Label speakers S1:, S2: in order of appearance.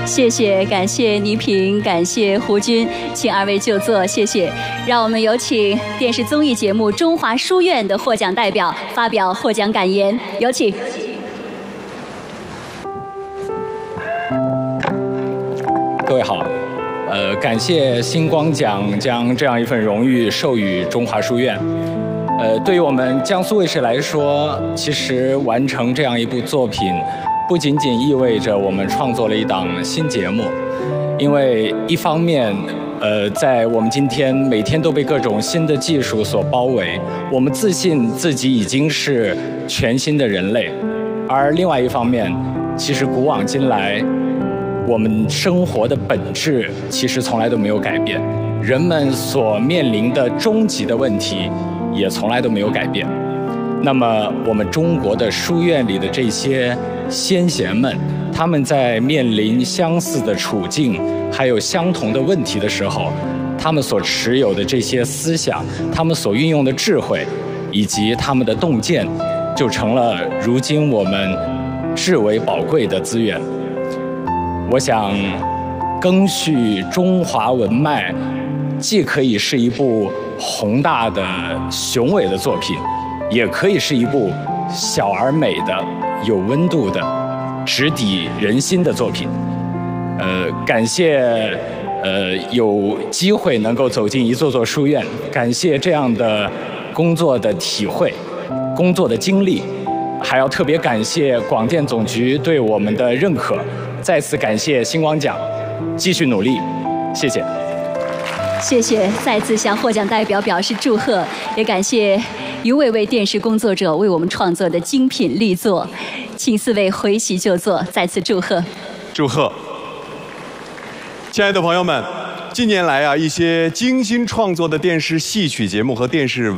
S1: 谢谢，感谢倪萍，感谢胡军，请二位就座，谢谢。让我们有请电视综艺节目《中华书院》的获奖代表发表获奖感言，有请。
S2: 各位好，感谢星光奖将这样一份荣誉授予中华书院。对于我们江苏卫视来说，其实完成这样一部作品，不仅仅意味着我们创作了一档新节目，因为一方面，在我们今天每天都被各种新的技术所包围，我们自信自己已经是全新的人类；而另外一方面，其实古往今来，我们生活的本质其实从来都没有改变，人们所面临的终极的问题也从来都没有改变。那么我们中国的书院里的这些先贤们，他们在面临相似的处境还有相同的问题的时候，他们所持有的这些思想，他们所运用的智慧以及他们的洞见，就成了如今我们至为宝贵的资源。我想赓续中华文脉既可以是一部宏大的雄伟的作品，也可以是一部小而美的有温度的直抵人心的作品。感谢有机会能够走进一座座书院，感谢这样的工作的体会，工作的经历，还要特别感谢广电总局对我们的认可，再次感谢星光奖，继续努力，谢谢。
S1: 谢谢，再次向获奖代表表示祝贺，也感谢一位位电视工作者为我们创作的精品力作，请四位回席就座，再次祝贺。
S3: 祝贺！亲爱的朋友们，近年来一些精心创作的电视戏曲节目和电视